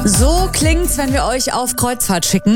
So klingt's, wenn wir euch auf Kreuzfahrt schicken.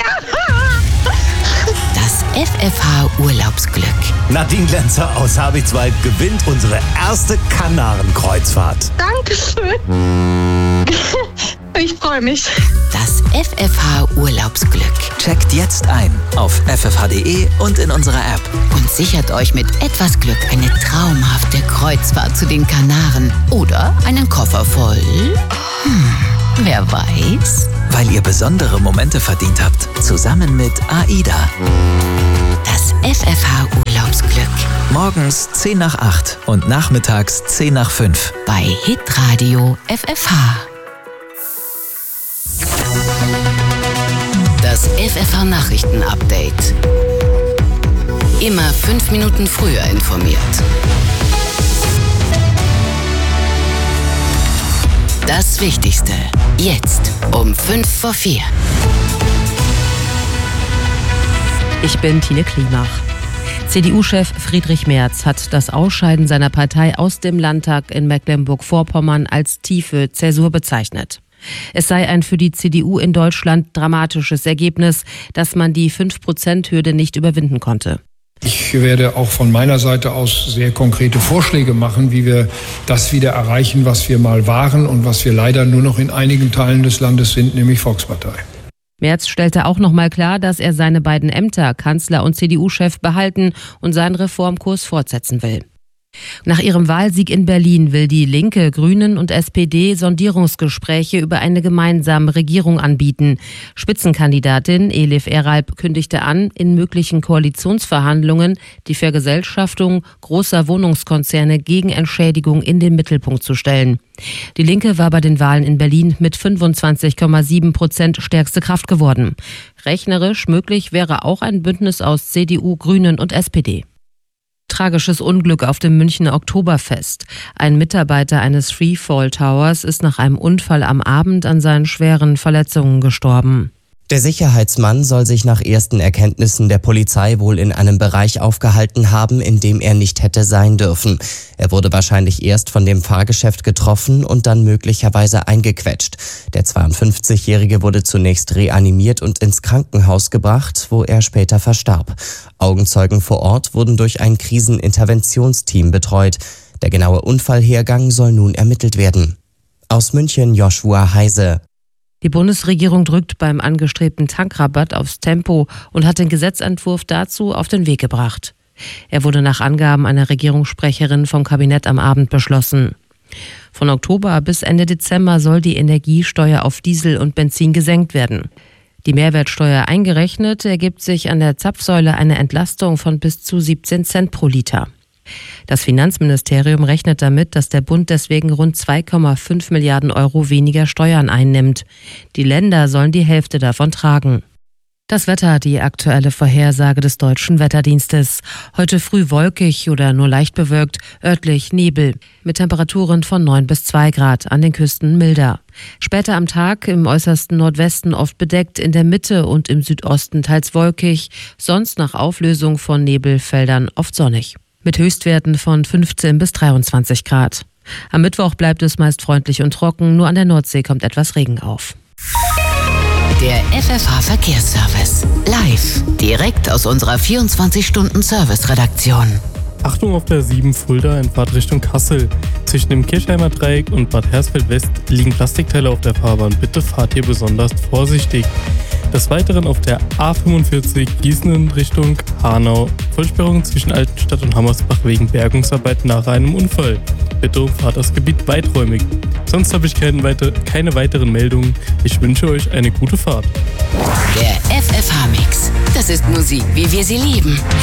Das FFH-Urlaubsglück. Nadine Glänzer aus Habichtswald gewinnt unsere erste Kanarenkreuzfahrt. Dankeschön. Ich freue mich. Das FFH-Urlaubsglück. Checkt jetzt ein auf ffh.de und in unserer App. Und sichert euch mit etwas Glück eine traumhafte Kreuzfahrt zu den Kanaren. Oder einen Koffer voll. Wer weiß? Weil ihr besondere Momente verdient habt. Zusammen mit AIDA. Das FFH-Urlaubsglück. Morgens 10 nach 8 und nachmittags 10 nach 5. Bei Hitradio FFH. Das FFH-Nachrichten-Update. Immer 5 Minuten früher informiert. Das Wichtigste. Jetzt um 3:55. Ich bin Tine Klimach. CDU-Chef Friedrich Merz hat das Ausscheiden seiner Partei aus dem Landtag in Mecklenburg-Vorpommern als tiefe Zäsur bezeichnet. Es sei ein für die CDU in Deutschland dramatisches Ergebnis, dass man die 5%-Hürde nicht überwinden konnte. Ich werde auch von meiner Seite aus sehr konkrete Vorschläge machen, wie wir das wieder erreichen, was wir mal waren und was wir leider nur noch in einigen Teilen des Landes sind, nämlich Volkspartei. Merz stellte auch noch mal klar, dass er seine beiden Ämter, Kanzler und CDU-Chef, behalten und seinen Reformkurs fortsetzen will. Nach ihrem Wahlsieg in Berlin will die Linke, Grünen und SPD Sondierungsgespräche über eine gemeinsame Regierung anbieten. Spitzenkandidatin Elif Eralp kündigte an, in möglichen Koalitionsverhandlungen die Vergesellschaftung großer Wohnungskonzerne gegen Entschädigung in den Mittelpunkt zu stellen. Die Linke war bei den Wahlen in Berlin mit 25,7% stärkste Kraft geworden. Rechnerisch möglich wäre auch ein Bündnis aus CDU, Grünen und SPD. Tragisches Unglück auf dem Münchner Oktoberfest. Ein Mitarbeiter eines Freefall Towers ist nach einem Unfall am Abend an seinen schweren Verletzungen gestorben. Der Sicherheitsmann soll sich nach ersten Erkenntnissen der Polizei wohl in einem Bereich aufgehalten haben, in dem er nicht hätte sein dürfen. Er wurde wahrscheinlich erst von dem Fahrgeschäft getroffen und dann möglicherweise eingequetscht. Der 52-Jährige wurde zunächst reanimiert und ins Krankenhaus gebracht, wo er später verstarb. Augenzeugen vor Ort wurden durch ein Kriseninterventionsteam betreut. Der genaue Unfallhergang soll nun ermittelt werden. Aus München Joshua Heise. Die Bundesregierung drückt beim angestrebten Tankrabatt aufs Tempo und hat den Gesetzentwurf dazu auf den Weg gebracht. Er wurde nach Angaben einer Regierungssprecherin vom Kabinett am Abend beschlossen. Von Oktober bis Ende Dezember soll die Energiesteuer auf Diesel und Benzin gesenkt werden. Die Mehrwertsteuer eingerechnet ergibt sich an der Zapfsäule eine Entlastung von bis zu 17 Cent pro Liter. Das Finanzministerium rechnet damit, dass der Bund deswegen rund 2,5 Milliarden Euro weniger Steuern einnimmt. Die Länder sollen die Hälfte davon tragen. Das Wetter, die aktuelle Vorhersage des Deutschen Wetterdienstes. Heute früh wolkig oder nur leicht bewölkt, örtlich Nebel. Mit Temperaturen von 9 bis 2 Grad, an den Küsten milder. Später am Tag im äußersten Nordwesten oft bedeckt, in der Mitte und im Südosten teils wolkig. Sonst nach Auflösung von Nebelfeldern oft sonnig. Mit Höchstwerten von 15 bis 23 Grad. Am Mittwoch bleibt es meist freundlich und trocken, nur an der Nordsee kommt etwas Regen auf. Der FFH-Verkehrsservice. Live, direkt aus unserer 24-Stunden-Service-Redaktion. Achtung auf der 7 Fulda in Fahrtrichtung Kassel. Zwischen dem Kirchheimer Dreieck und Bad Hersfeld West liegen Plastikteile auf der Fahrbahn. Bitte fahrt hier besonders vorsichtig. Des Weiteren auf der A45 Gießen in Richtung Hanau. Vollsperrung zwischen Altenstadt und Hammersbach wegen Bergungsarbeiten nach einem Unfall. Bitte umfahrt das Gebiet weiträumig. Sonst habe ich keine weiteren Meldungen. Ich wünsche euch eine gute Fahrt. Der FFH-Mix. Das ist Musik, wie wir sie lieben.